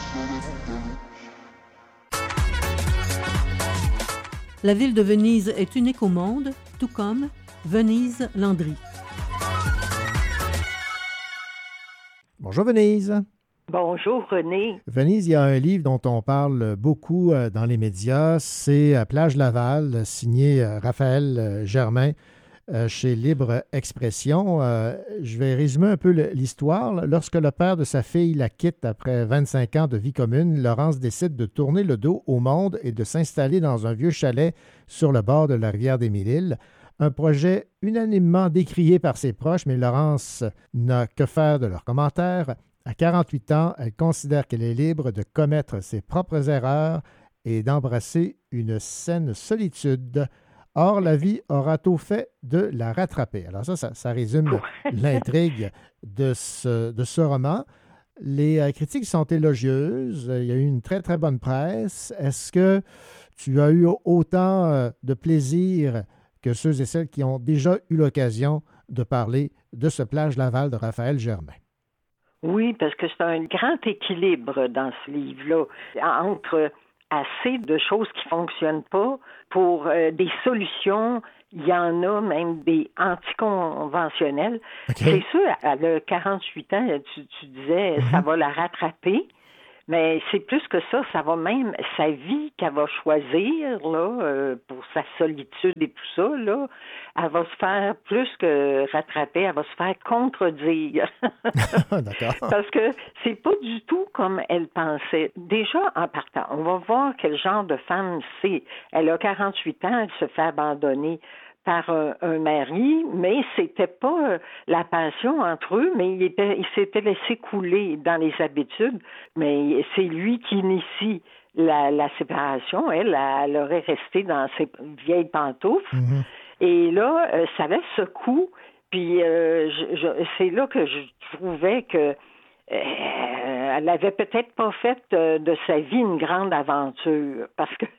La ville de Venise est unique au monde, tout comme Venise Landry. Bonjour Venise. Bonjour René. Venise, il y a un livre dont on parle beaucoup dans les médias, c'est Plage Laval, signé Raphaël Germain chez Libre Expression. Je vais résumer un peu l'histoire. Lorsque le père de sa fille la quitte après 25 ans de vie commune, Laurence décide de tourner le dos au monde et de s'installer dans un vieux chalet sur le bord de la rivière des Mille-Îles. Un projet unanimement décrié par ses proches, mais Laurence n'a que faire de leurs commentaires. À 48 ans, elle considère qu'elle est libre de commettre ses propres erreurs et d'embrasser une saine solitude. Or, la vie aura tout fait de la rattraper. Alors ça résume l'intrigue de ce roman. Les critiques sont élogieuses. Il y a eu une très, très bonne presse. Est-ce que tu as eu autant de plaisir que ceux et celles qui ont déjà eu l'occasion de parler de ce Plage Laval de Raphaël Germain? Oui, parce que c'est un grand équilibre dans ce livre-là entre assez de choses qui ne fonctionnent pas pour des solutions. Il y en a même des anticonventionnelles. Okay. C'est sûr, elle a 48 ans, tu disais, ça va la rattraper. Mais c'est plus que ça va même, sa vie qu'elle va choisir là, pour sa solitude et tout ça, là, elle va se faire plus que rattraper, elle va se faire contredire. D'accord. Parce que c'est pas du tout comme elle pensait. Déjà, en partant, on va voir quel genre de femme c'est. Elle a 48 ans, elle se fait abandonner par un mari, mais c'était pas la passion entre eux, mais il s'était laissé couler dans les habitudes, mais c'est lui qui initie la séparation. Elle aurait resté dans ses vieilles pantoufles. Mm-hmm. Et là, ça avait ce coup, puis c'est là que je trouvais que elle avait peut-être pas fait de sa vie une grande aventure, parce que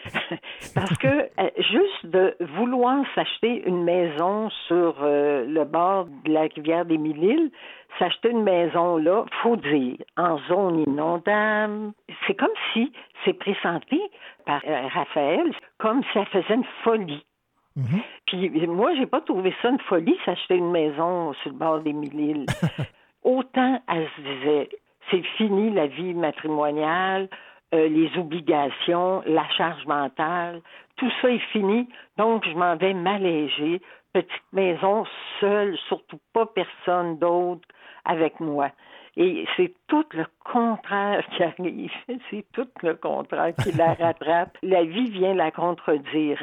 juste de vouloir s'acheter une maison sur le bord de la rivière des Mille-Îles, s'acheter une maison là, faut dire, en zone inondable, c'est comme si c'est présenté par Raphaël comme si elle faisait une folie. Mm-hmm. Puis moi, j'ai pas trouvé ça une folie, s'acheter une maison sur le bord des Mille-Îles. Autant elle se disait, c'est fini la vie matrimoniale, les obligations, la charge mentale, tout ça est fini, donc je m'en vais m'alléger, petite maison, seule, surtout pas personne d'autre avec moi. Et c'est tout le contraire qui arrive, c'est tout le contraire qui la rattrape. La vie vient la contredire.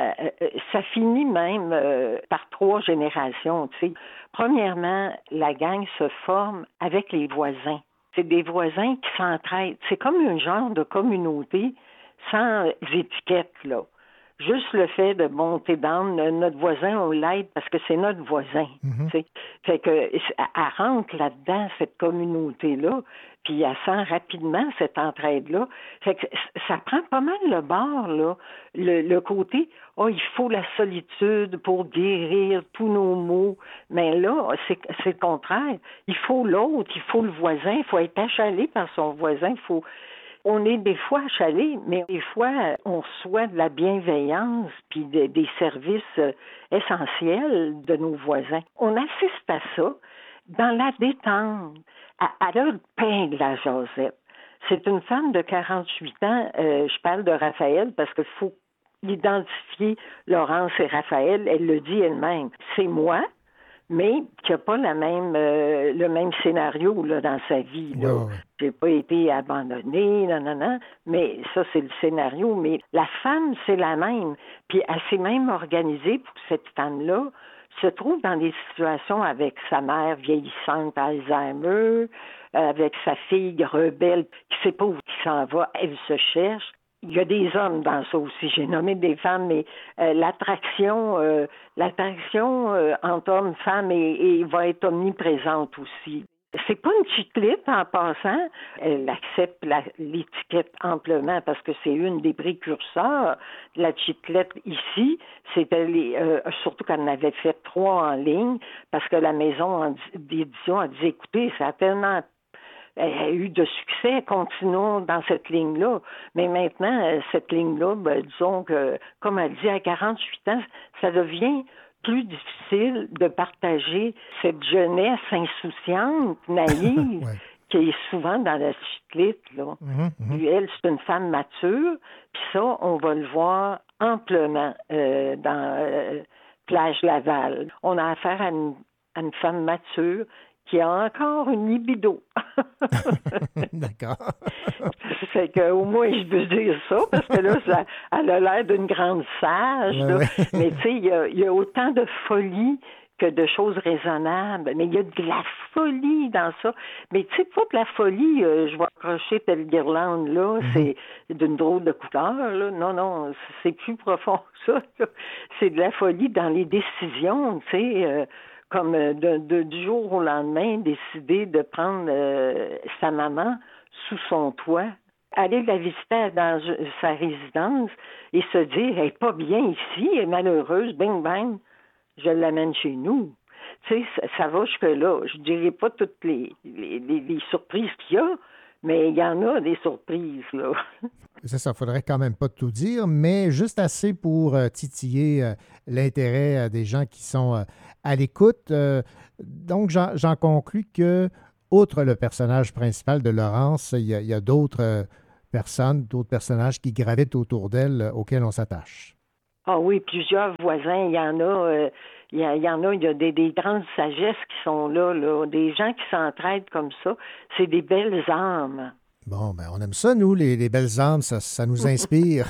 Ça finit même par 3 générations, tu sais. Premièrement, la gang se forme avec les voisins. C'est des voisins qui s'entraident. C'est comme un genre de communauté sans étiquette, là. Juste le fait de monter d'âme, notre voisin, on l'aide parce que c'est notre voisin. Mm-hmm. Fait que elle rentre là-dedans, cette communauté-là, puis elle sent rapidement cette entraide-là. Fait que ça prend pas mal le bord, là. Le côté, il faut la solitude pour guérir tous nos maux. Mais là, c'est le contraire. Il faut l'autre, il faut le voisin, il faut être achalé par son voisin, on est des fois achalés, mais des fois, on reçoit de la bienveillance puis des services essentiels de nos voisins. On assiste à ça dans la détente. Elle a le pain de la jasette. C'est une femme de 48 ans. Je parle de Raphaël parce qu'il faut identifier Laurence et Raphaël. Elle le dit elle-même. C'est moi, mais qui n'a pas le même scénario là, dans sa vie. Là. Ouais. J'ai pas été abandonnée, non, mais ça, c'est le scénario. Mais la femme, c'est la même. Puis elle s'est même organisée pour que cette femme-là se trouve dans des situations avec sa mère vieillissante Alzheimer, avec sa fille rebelle qui ne sait pas où il s'en va, elle se cherche. Il y a des hommes dans ça aussi. J'ai nommé des femmes, mais l'attraction entre hommes et femmes va être omniprésente aussi. C'est pas une chiclette en passant. Elle accepte l'étiquette amplement parce que c'est une des précurseurs de la chiclette ici. C'était surtout quand on avait fait 3 en ligne parce que la maison d'édition a dit, écoutez, ça a tellement elle a eu de succès, continuons dans cette ligne-là. Mais maintenant, cette ligne-là, disons que, comme elle dit, à 48 ans, ça devient plus difficile de partager cette jeunesse insouciante, naïve, Ouais. qui est souvent dans la chiclite, là. Puis elle, c'est une femme mature, puis ça, on va le voir amplement dans Plage Laval. On a affaire à une femme mature qui a encore une libido. D'accord. C'est qu'au moins, je veux dire ça, parce que là, elle a l'air d'une grande sage. Ouais, là. ouais. Mais tu sais, il y a autant de folie que de choses raisonnables. Mais il y a de la folie dans ça. Mais tu sais, pas de la folie, je vais accrocher telle guirlande, là, c'est d'une drôle de couleur, là. Non, non, c'est plus profond que ça, là. C'est de la folie dans les décisions, tu sais, comme du jour au lendemain, décider de prendre sa maman sous son toit, aller la visiter dans sa résidence et se dire, elle n'est pas bien ici, elle est malheureuse, bing bang, je l'amène chez nous. Tu sais, ça va jusque-là. Je ne dirais pas toutes les surprises qu'il y a, mais il y en a des surprises, là. C'est ça, il ne faudrait quand même pas tout dire, mais juste assez pour titiller l'intérêt des gens qui sont à l'écoute. Donc, j'en conclus que, outre le personnage principal de Laurence, il y a d'autres personnes, d'autres personnages qui gravitent autour d'elle auxquels on s'attache. Ah oui, plusieurs voisins, il y en a, il y a des grandes sagesses qui sont là, des gens qui s'entraident comme ça. C'est des belles âmes. Bon, ben on aime ça, nous, les belles âmes, ça nous inspire.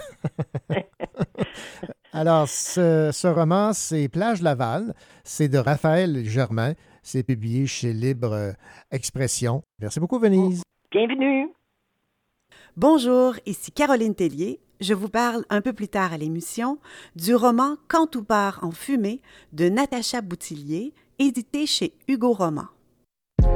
Alors, ce roman, c'est Plage Laval, c'est de Raphaël Germain, c'est publié chez Libre Expression. Merci beaucoup, Venise. Bienvenue. Bonjour, ici Caroline Tellier. Je vous parle un peu plus tard à l'émission du roman Quand tout part en fumée de Natacha Boutillier, édité chez Hugo Roman.